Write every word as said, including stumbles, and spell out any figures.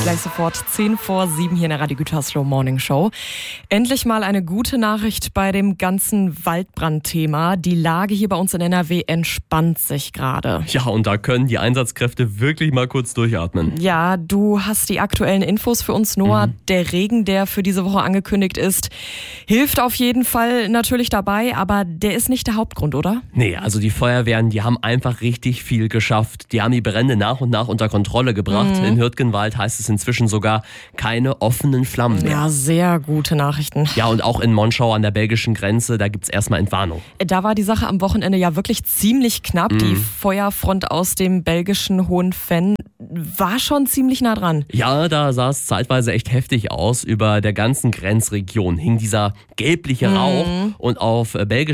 Gleich sofort zehn vor sieben hier in der Radio Gütersloh Morning Show. Endlich mal eine gute Nachricht bei dem ganzen Waldbrandthema. Die Lage hier bei uns in N R W entspannt sich gerade. Ja, und da können die Einsatzkräfte wirklich mal kurz durchatmen. Ja, du hast die aktuellen Infos für uns, Noah. Mhm. Der Regen, der für diese Woche angekündigt ist, hilft auf jeden Fall natürlich dabei, aber der ist nicht der Hauptgrund, oder? Nee, also die Feuerwehren, die haben einfach richtig viel geschafft. Die haben die Brände nach und nach unter Kontrolle gebracht. Mhm. In Hürtgenwald heißt es inzwischen sogar keine offenen Flammen mehr. Ja, sehr gute Nachrichten. Ja, und auch in Monschau an der belgischen Grenze, da gibt's erstmal Entwarnung. Da war die Sache am Wochenende ja wirklich ziemlich knapp. Mhm. Die Feuerfront aus dem belgischen Hohenvenn war schon ziemlich nah dran. Ja, da sah es zeitweise echt heftig aus. Über der ganzen Grenzregion hing dieser gelbliche Rauch mhm. und auf belgischer